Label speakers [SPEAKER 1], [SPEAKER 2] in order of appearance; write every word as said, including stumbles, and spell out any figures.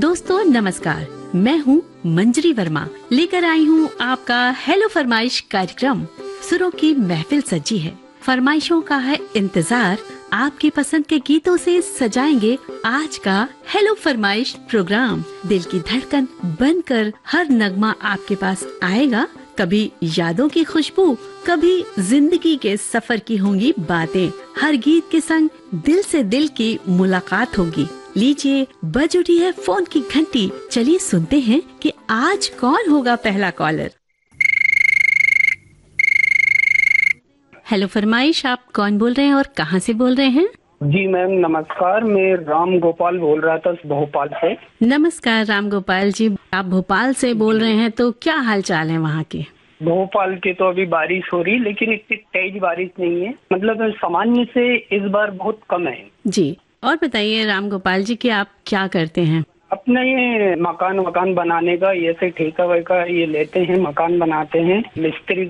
[SPEAKER 1] दोस्तों नमस्कार, मैं हूँ मंजरी वर्मा, लेकर आई हूँ आपका हेलो फरमाइश कार्यक्रम। सुरों की महफिल सजी है, फरमाइशों का है इंतजार, आपके पसंद के गीतों से सजाएंगे आज का हेलो फरमाइश प्रोग्राम। दिल की धड़कन बनकर हर नगमा आपके पास आएगा, कभी यादों की खुशबू, कभी जिंदगी के सफर की होंगी बातें। हर गीत के संग दिल से दिल की मुलाकात होगी। लीजिए, बज उठी है फोन की घंटी, चलिए सुनते हैं कि आज कौन होगा पहला कॉलर। हेलो फरमाइश, आप कौन बोल रहे हैं और कहां से बोल रहे हैं?
[SPEAKER 2] जी मैम नमस्कार, मैं राम गोपाल बोल रहा था भोपाल से।
[SPEAKER 1] नमस्कार राम गोपाल जी, आप भोपाल से बोल रहे हैं, तो क्या हाल चाल है वहाँ के?
[SPEAKER 2] भोपाल के तो अभी बारिश हो रही, लेकिन इतनी तेज बारिश नहीं है, मतलब सामान्य से इस बार बहुत कम है।
[SPEAKER 1] जी, और बताइए राम गोपाल जी कि आप क्या करते हैं?
[SPEAKER 2] अपना ये मकान वकान बनाने का, ये से ठेका वेका ये लेते हैं, मकान बनाते हैं, मिस्त्री